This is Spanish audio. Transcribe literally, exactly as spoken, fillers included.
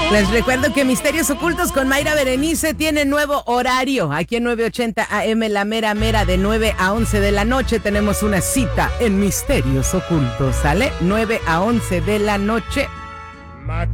Les recuerdo que Misterios Ocultos con Mayra Berenice tiene nuevo horario. Aquí en nueve ochenta A M, la mera mera, de nueve a once de la noche. Tenemos una cita en Misterios Ocultos, ¿sale? nueve a once de la noche.